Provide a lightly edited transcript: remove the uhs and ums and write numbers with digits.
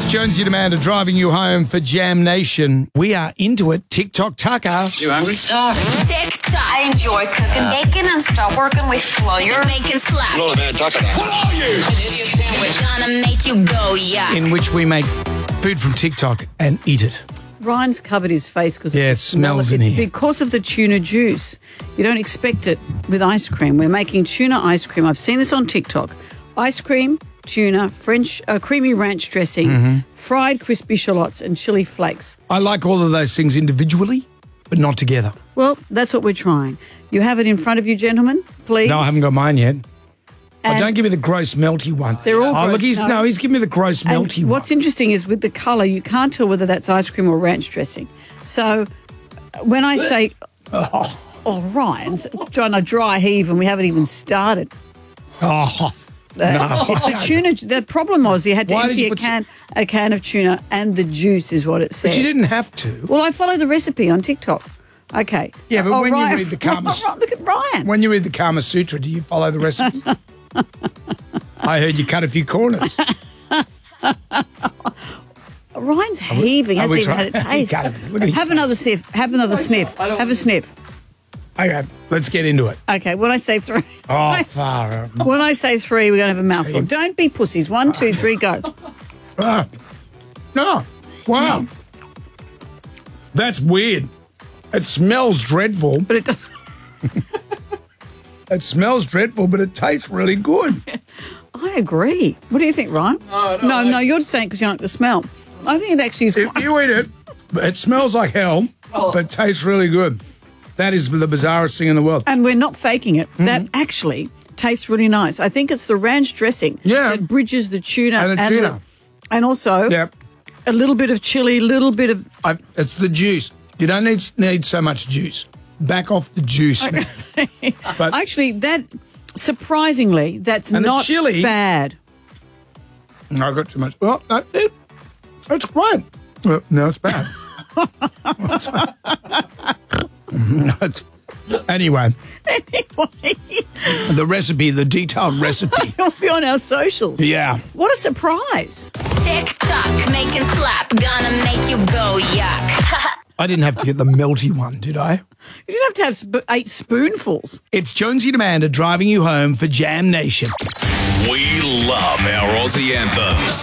It's Jonesy and Amanda driving you home for Jam Nation. We are into it. TikTok Tucker. You hungry? TikTok. I enjoy cooking bacon and start working with flour. Making slap. Lola, man, Tucker. What are you? An idiot sandwich. Gonna make you go, yeah. In which we make food from TikTok and eat it. Ryan's covered his face because it smells in here. Because of the tuna juice. You don't expect it with ice cream. We're making tuna ice cream. I've seen this on TikTok. Ice cream, tuna, French creamy ranch dressing, fried crispy shallots and chili flakes. I like all of those things individually, but not together. Well, that's what we're trying. You have it in front of you, gentlemen, please. No, I haven't got mine yet. Oh, don't give me the gross melty one. They're all gross. Look, he's giving me the gross melty one. What's interesting is with the colour, you can't tell whether that's ice cream or ranch dressing. So when I say, Ryan's trying to dry heave and we haven't even started. No. It's the tuna. The problem was you had to Why did empty you a can of tuna and the juice is what it said. But you didn't have to. Well, I follow the recipe on TikTok. Okay. Yeah, but when you read the Kama... Look at Ryan. When you read the Kama Sutra, do you follow the recipe? I heard you cut a few corners. Ryan's heaving. Hasn't even had a taste. Have another sniff. Have another sniff. Have a sniff. Okay, let's get into it. Okay, when I say three. Far out. When I say three, we're going to have a mouthful. Don't be pussies. 1, 2, 3, go. No. Wow. That's weird. It smells dreadful. But it doesn't. It smells dreadful, but it tastes really good. I agree. What do you think, Ryan? No, you're just saying because you like the smell. I think it actually is. If you eat it, it smells like hell, but tastes really good. That is the bizarrest thing in the world. And we're not faking it. That actually tastes really nice. I think it's the ranch dressing that bridges the tuna. And the tuna. And also a little bit of chili, a little bit of... It's the juice. You don't need so much juice. Back off the juice. But actually, surprisingly, that's not chili, bad. I got too much. Well, that's great. Well, no, it's bad. Anyway, the recipe, the detailed recipe. It'll be on our socials. Yeah. What a surprise. TikTok. Making slap. Gonna make you go, yuck. I didn't have to get the melty one, did I? You didn't have to have 8 spoonfuls. It's Jonesy and Amanda driving you home for Jam Nation. We love our Aussie anthems.